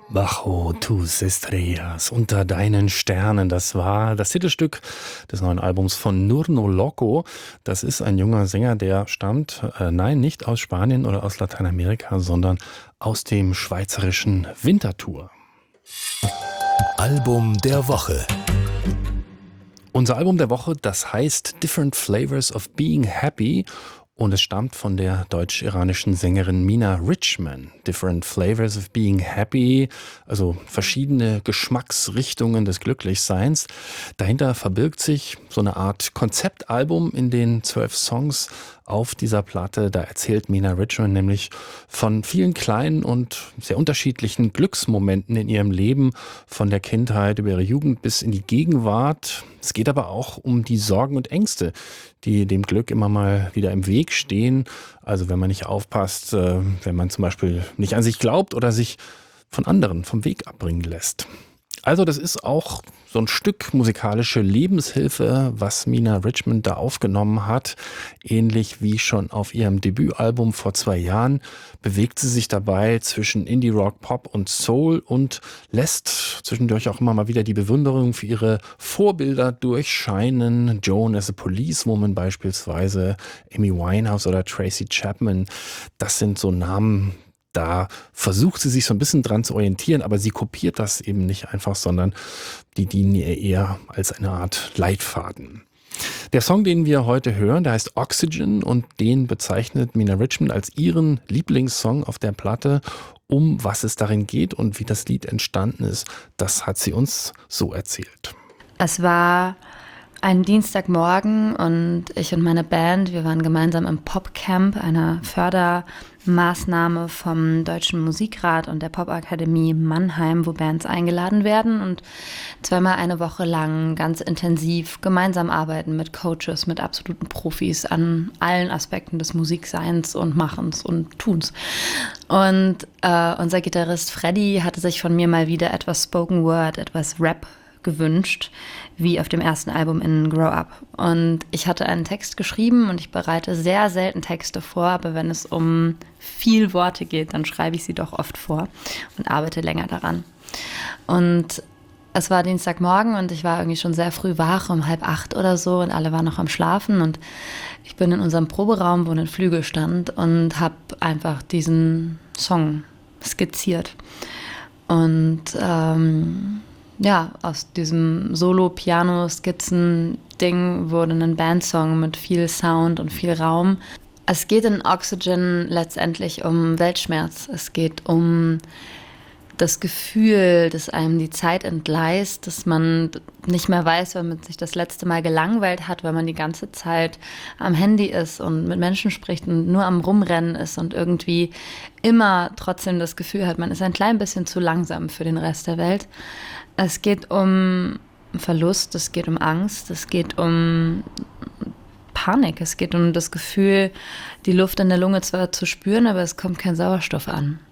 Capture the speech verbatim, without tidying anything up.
Bajo tus estrellas, unter deinen Sternen. Das war das Titelstück des neuen Albums von Nur No Loco. Das ist ein junger Sänger, der stammt, äh, nein, nicht aus Spanien oder aus Lateinamerika, sondern aus dem schweizerischen Winterthur. Album der Woche. Unser Album der Woche, das heißt Different Flavors of Being Happy. Und es stammt von der deutsch-iranischen Sängerin Mina Richman. Different Flavors of Being Happy, also verschiedene Geschmacksrichtungen des Glücklichseins. Dahinter verbirgt sich so eine Art Konzeptalbum in den zwölf Songs auf dieser Platte. Da erzählt Mina Richman nämlich von vielen kleinen und sehr unterschiedlichen Glücksmomenten in ihrem Leben, von der Kindheit über ihre Jugend bis in die Gegenwart. Es geht aber auch um die Sorgen und Ängste, die dem Glück immer mal wieder im Weg stehen. Also wenn man nicht aufpasst, wenn man zum Beispiel nicht an sich glaubt oder sich von anderen vom Weg abbringen lässt. Also das ist auch so ein Stück musikalische Lebenshilfe, was Mina Richman da aufgenommen hat. Ähnlich wie schon auf ihrem Debütalbum vor zwei Jahren bewegt sie sich dabei zwischen Indie-Rock, Pop und Soul und lässt zwischendurch auch immer mal wieder die Bewunderung für ihre Vorbilder durchscheinen. Joan as a Policewoman beispielsweise, Amy Winehouse oder Tracy Chapman. Das sind so Namen, da versucht sie sich so ein bisschen dran zu orientieren, aber sie kopiert das eben nicht einfach, sondern die dienen ihr eher als eine Art Leitfaden. Der Song, den wir heute hören, der heißt Oxygen und den bezeichnet Mina Richman als ihren Lieblingssong auf der Platte. Um was es darin geht und wie das Lied entstanden ist, das hat sie uns so erzählt. Es war ein Dienstagmorgen und ich und meine Band, wir waren gemeinsam im Popcamp, einer Fördermaßnahme vom Deutschen Musikrat und der Popakademie Mannheim, wo Bands eingeladen werden und zweimal eine Woche lang ganz intensiv gemeinsam arbeiten mit Coaches, mit absoluten Profis an allen Aspekten des Musikseins und Machens und Tuns. Und äh, unser Gitarrist Freddy hatte sich von mir mal wieder etwas Spoken Word, etwas Rap gewünscht, wie auf dem ersten Album in Grow Up. Und ich hatte einen Text geschrieben und ich bereite sehr selten Texte vor, aber wenn es um viel Worte geht, dann schreibe ich sie doch oft vor und arbeite länger daran. Und es war Dienstagmorgen und ich war irgendwie schon sehr früh wach, um halb acht oder so und alle waren noch am Schlafen und ich bin in unserem Proberaum, wo ein Flügel stand und habe einfach diesen Song skizziert. Und ähm, ja, aus diesem Solo-Piano-Skizzen-Ding wurde ein Bandsong mit viel Sound und viel Raum. Es geht in Oxygen letztendlich um Weltschmerz. Es geht um das Gefühl, dass einem die Zeit entgleist, dass man nicht mehr weiß, wann man sich das letzte Mal gelangweilt hat, weil man die ganze Zeit am Handy ist und mit Menschen spricht und nur am Rumrennen ist und irgendwie immer trotzdem das Gefühl hat, man ist ein klein bisschen zu langsam für den Rest der Welt. Es geht um Verlust, es geht um Angst, es geht um Panik, es geht um das Gefühl, die Luft in der Lunge zwar zu spüren, aber es kommt kein Sauerstoff an.